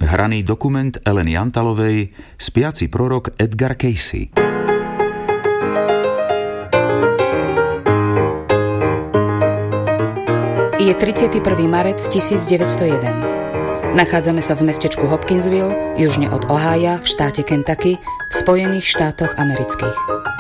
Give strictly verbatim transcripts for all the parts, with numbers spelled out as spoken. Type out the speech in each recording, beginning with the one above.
hraný dokument Eleny Antalovej Spiaci prorok Edgar Cayce. Je tridsiateho prvého marca tisícdeväťsto jeden. Nachádzame sa v mestečku Hopkinsville, južne od Ohája v štáte Kentucky v Spojených štátoch amerických.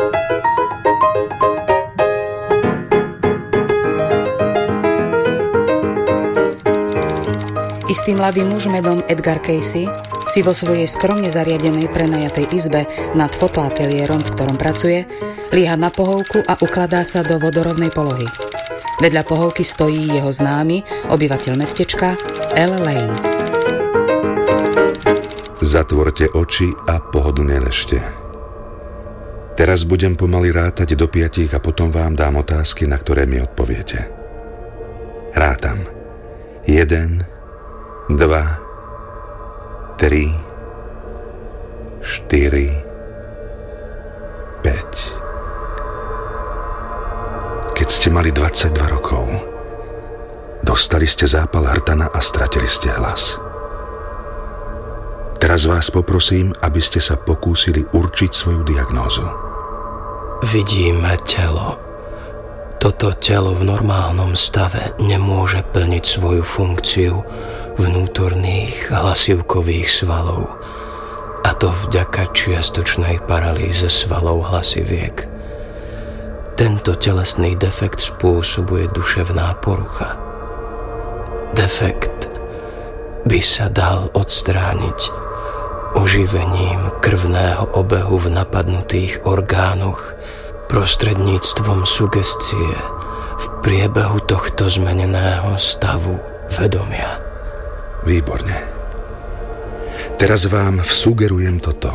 Istý mladý muž menom Edgar Cayce si vo svojej skromne zariadenej prenajatej izbe nad fotoateliérom, v ktorom pracuje, líha na pohovku a ukladá sa do vodorovnej polohy. Vedľa pohovky stojí jeho známy, obyvateľ mestečka, Al Lane. Zatvorte oči a pohodlne ležte. Teraz budem pomaly rátať do piatich a potom vám dám otázky, na ktoré mi odpoviete. Rátam. Jeden, dva, tri, štyri, päť. Keď ste mali dvadsaťdva rokov, dostali ste zápal hrtana a stratili ste hlas. Teraz vás poprosím, aby ste sa pokúsili určiť svoju diagnózu. Vidíme telo. Toto telo v normálnom stave nemôže plniť svoju funkciu vnútorných hlasivkových svalov, a to vďaka čiastočnej paralýze svalov hlasiviek. Tento telesný defekt spôsobuje duševná porucha. Defekt by sa dal odstrániť oživením krvného obehu v napadnutých orgánoch prostredníctvom sugestie v priebehu tohto zmeneného stavu vedomia. Výborne. Teraz vám sugerujem toto.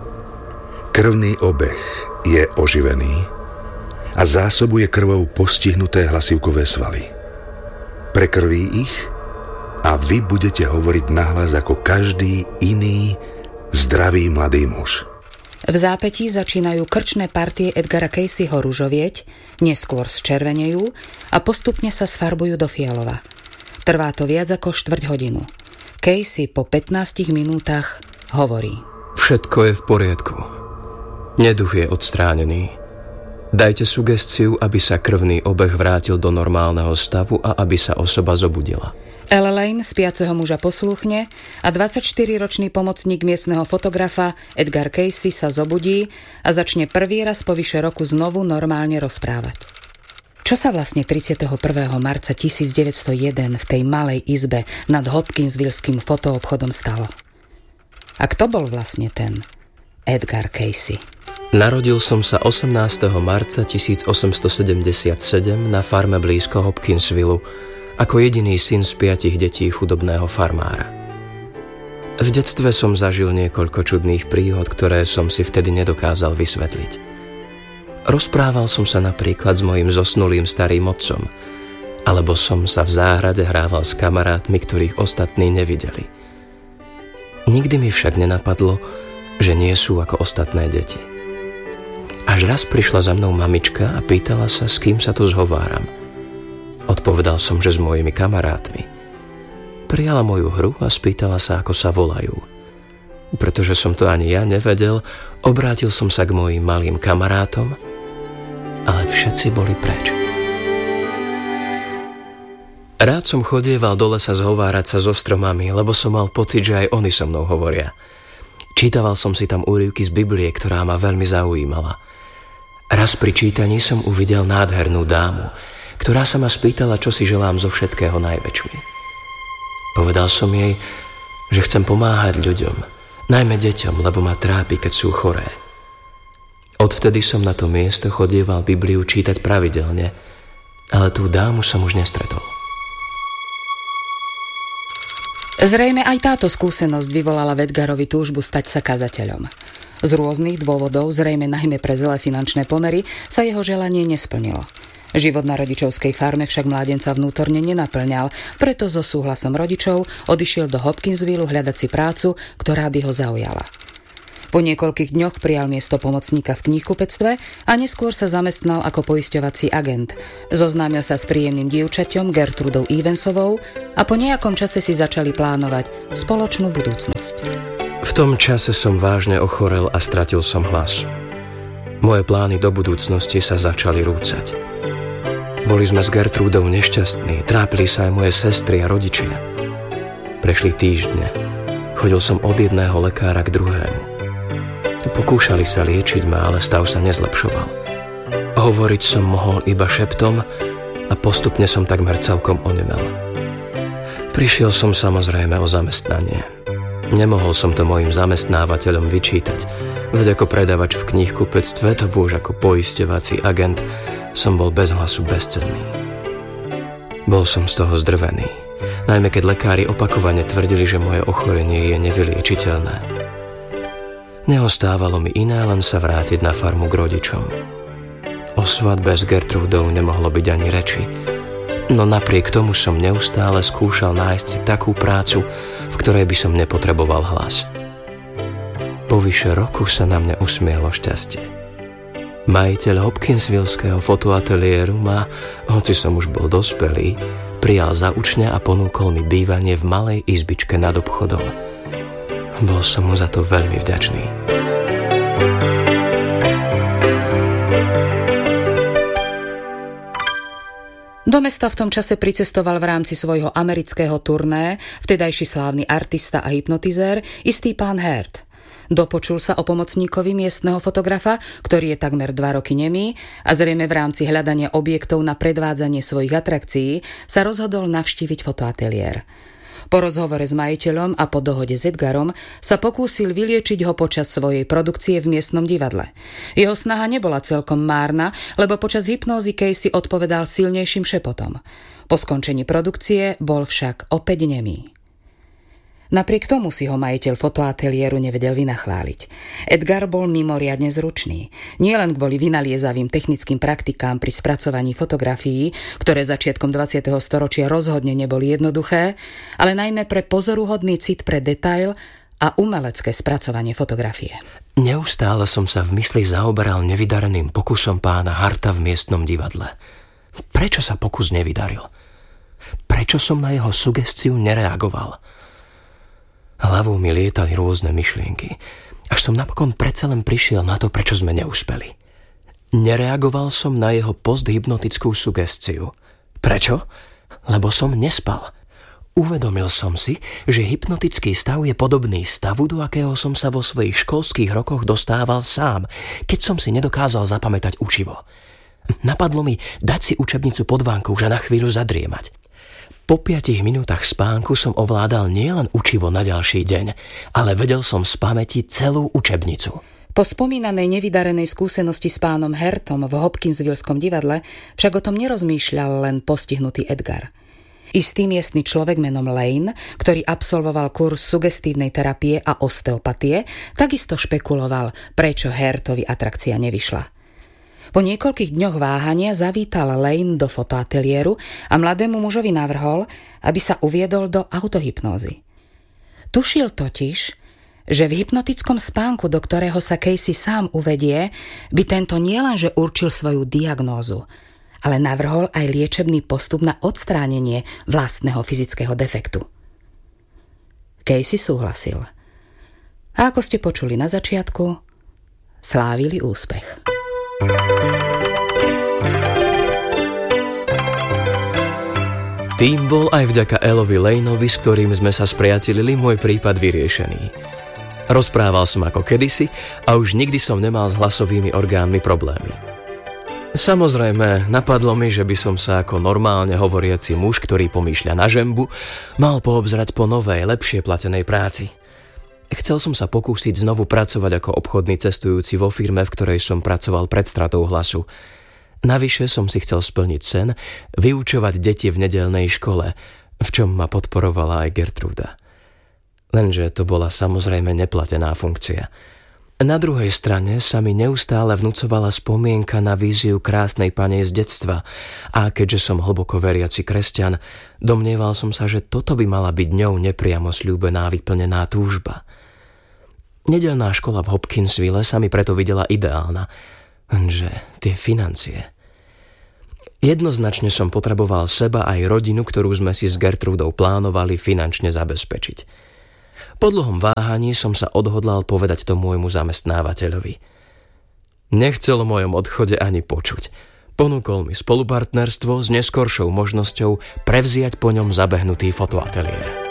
Krvný obeh je oživený a zásobuje krvou postihnuté hlasivkové svaly. Prekrví ich a vy budete hovoriť nahlas ako každý iný zdravý mladý muž. V zápätí začínajú krčné partie Edgara Cayceho ružovieť, neskôr zčervenejú a postupne sa sfarbujú do fialova. Trvá to viac ako štvrť hodinu. Cayce po pätnástich minútach hovorí: Všetko je v poriadku. Neduch je odstránený. Dajte sugestiu, aby sa krvný obeh vrátil do normálneho stavu a aby sa osoba zobudila. Al Lane spiaceho muža poslúchne a dvadsaťštyriročný pomocník miestneho fotografa Edgar Cayce sa zobudí a začne prvý raz po vyše roku znovu normálne rozprávať. Čo sa vlastne tridsiateho prvého marca tisícdeväťsto jeden v tej malej izbe nad Hopkinsvilleským fotoobchodom stalo? A kto bol vlastne ten Edgar Cayce? Narodil som sa osemnásteho marca tisícosemstosedemdesiatsedem na farme blízko Hopkinsvillu ako jediný syn z piatich detí chudobného farmára. V detstve som zažil niekoľko čudných príhod, ktoré som si vtedy nedokázal vysvetliť. Rozprával som sa napríklad s mojím zosnulým starým otcom, alebo som sa v záhrade hrával s kamarátmi, ktorých ostatní nevideli. Nikdy mi však nenapadlo, že nie sú ako ostatné deti. Až raz prišla za mnou mamička a pýtala sa, s kým sa tu zhováram. Odpovedal som, že s mojimi kamarátmi. Prijala moju hru a spýtala sa, ako sa volajú. Pretože som to ani ja nevedel, obrátil som sa k mojim malým kamarátom, ale všetci boli preč. Rád som chodieval do lesa zhovárať sa so stromami, lebo som mal pocit, že aj oni so mnou hovoria. Čítaval som si tam úryvky z Biblie, ktorá ma veľmi zaujímala. Raz pri čítaní som uvidel nádhernú dámu, ktorá sa ma spýtala, čo si želám zo všetkého najväčšmi. Povedal som jej, že chcem pomáhať ľuďom, najmä deťom, lebo ma trápi, keď sú choré. Odvtedy som na to miesto chodieval Bibliu čítať pravidelne, ale tú dámu som už nestretol. Zrejme aj táto skúsenosť vyvolala v Edgarovi túžbu stať sa kazateľom. Z rôznych dôvodov, zrejme najmä pre zlé finančné pomery, sa jeho želanie nesplnilo. Život na rodičovskej farme však mládenca vnútorne nenaplňal, preto so súhlasom rodičov odišiel do Hopkinsvillu hľadať si prácu, ktorá by ho zaujala. Po niekoľkých dňoch prijal miesto pomocníka v knihkupectve a neskôr sa zamestnal ako poisťovací agent. Zoznámil sa s príjemným dievčaťom Gertrudou Evensovou a po nejakom čase si začali plánovať spoločnú budúcnosť. V tom čase som vážne ochorel a stratil som hlas. Moje plány do budúcnosti sa začali rúcať. Boli sme s Gertrúdou nešťastní, trápili sa aj moje sestry a rodičia. Prešli týždne. Chodil som od jedného lekára k druhému. Pokúšali sa liečiť ma, ale stav sa nezlepšoval. Hovoriť som mohol iba šeptom a postupne som takmer celkom onemel. Prišiel som samozrejme o zamestnanie. Nemohol som to mojim zamestnávateľom vyčítať, veď ako predavač v knihkupectve, to bôž ako poisťovací agent, som bol bez hlasu bezcenný. Bol som z toho zdrvený, najmä keď lekári opakovane tvrdili, že moje ochorenie je nevyliečiteľné. Neostávalo mi iné len sa vrátiť na farmu k rodičom. O svadbe s Gertrúdou nemohlo byť ani reči, no napriek tomu som neustále skúšal nájsť si takú prácu, v ktorej by som nepotreboval hlas. Po vyše roku sa na mňa usmielo šťastie. Majiteľ Hopkinsvillského fotoateliéru ma, hoci som už bol dospelý, prijal za učňa a ponúkol mi bývanie v malej izbičke nad obchodom. Bol som mu za to veľmi vďačný. Do mesta v tom čase pricestoval v rámci svojho amerického turné vtedajší slávny artista a hypnotizér istý pán Hert. Dopočul sa o pomocníkovi miestneho fotografa, ktorý je takmer dva roky nemý a zrejme v rámci hľadania objektov na predvádzanie svojich atrakcií sa rozhodol navštíviť fotoateliér. Po rozhovore s majiteľom a po dohode s Edgarom sa pokúsil vyliečiť ho počas svojej produkcie v miestnom divadle. Jeho snaha nebola celkom márna, lebo počas hypnózy Casey odpovedal silnejším šepotom. Po skončení produkcie bol však opäť nemý. Napriek tomu si ho majiteľ fotoateliéru nevedel vynachváliť. Edgar bol mimoriadne zručný. Nielen kvôli vynaliezavým technickým praktikám pri spracovaní fotografií, ktoré začiatkom dvadsiateho storočia rozhodne neboli jednoduché, ale najmä pre pozoruhodný cit pre detail a umelecké spracovanie fotografie. Neustále som sa v mysli zaoberal nevydareným pokusom pána Harta v miestnom divadle. Prečo sa pokus nevydaril? Prečo som na jeho sugestiu nereagoval? Hlavou mi lietali rôzne myšlienky, až som napokon predsa len prišiel na to, prečo sme neúspeli. Nereagoval som na jeho posthypnotickú sugestiu. Prečo? Lebo som nespal. Uvedomil som si, že hypnotický stav je podobný stavu, do akého som sa vo svojich školských rokoch dostával sám, keď som si nedokázal zapamätať učivo. Napadlo mi dať si učebnicu pod vánkou a na chvíľu zadriemať. Po piatich minútach spánku som ovládal nielen učivo na ďalší deň, ale vedel som z pamäti celú učebnicu. Po spomínanej nevydarenej skúsenosti s pánom Hertom v Hopkinsvillskom divadle však o tom nerozmýšľal len postihnutý Edgar. Istý miestny človek menom Lane, ktorý absolvoval kurz sugestívnej terapie a osteopatie, takisto špekuloval, prečo Hertovi atrakcia nevyšla. Po niekoľkých dňoch váhania zavítal Lane do fotoateliéru a mladému mužovi navrhol, aby sa uviedol do autohypnózy. Tušil totiž, že v hypnotickom spánku, do ktorého sa Casey sám uvedie, by tento nielenže určil svoju diagnózu, ale navrhol aj liečebný postup na odstránenie vlastného fyzického defektu. Casey súhlasil. A ako ste počuli na začiatku, slávili úspech. Tým bol aj vďaka Elovi Laneovi, s ktorým sme sa spriatelili, môj prípad vyriešený. Rozprával som ako kedysi a už nikdy som nemal s hlasovými orgánmi problémy. Samozrejme, napadlo mi, že by som sa ako normálne hovoriaci muž, ktorý pomýšľa na žembu, mal poobzrať po novej, lepšie platenej práci. Chcel som sa pokúsiť znovu pracovať ako obchodný cestujúci vo firme, v ktorej som pracoval pred stratou hlasu. Navyše som si chcel splniť sen, vyučovať deti v nedeľnej škole, v čom ma podporovala aj Gertrúda. Lenže to bola samozrejme neplatená funkcia. Na druhej strane sa mi neustále vnucovala spomienka na víziu krásnej pane z detstva a keďže som hlboko veriaci kresťan, domnieval som sa, že toto by mala byť ňou nepriamo sľúbená vyplnená túžba. Nedeľná škola v Hopkinsville sa mi preto videla ideálna, lenže tie financie. Jednoznačne som potreboval seba aj rodinu, ktorú sme si s Gertrúdou plánovali finančne zabezpečiť. Po dlhom váhaní som sa odhodlal povedať to môjmu zamestnávateľovi. Nechcel o mojom odchode ani počuť. Ponúkol mi spolupartnerstvo s neskoršou možnosťou prevziať po ňom zabehnutý fotoateliér.